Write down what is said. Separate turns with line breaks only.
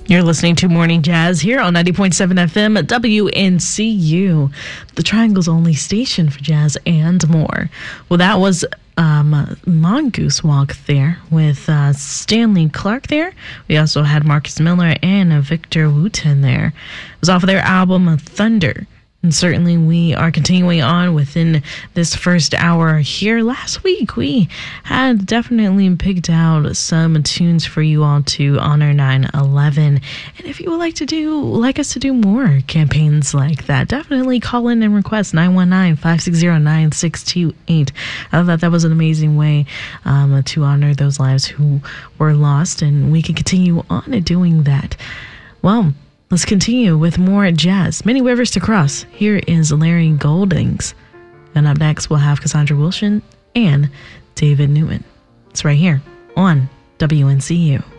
You're listening to Morning Jazz here on 90.7 FM at WNCU, the Triangle's only station for jazz and more. Well, that was Mongoose Walk there with Stanley Clarke there. We also had Marcus Miller and Victor Wooten there. It was off of their album Thunder. And certainly we are continuing on within this first hour here. Last week we had definitely picked out some tunes for you all to honor 9/11. And if you would like us to do more campaigns like that, definitely call in and request 919-560-9628. I thought that was an amazing way to honor those lives who were lost, and we can continue on doing that. Well, let's continue with more jazz. Many rivers to cross. Here is Larry Goldings. And up next, we'll have Cassandra Wilson and David Newman. It's right here on WNCU.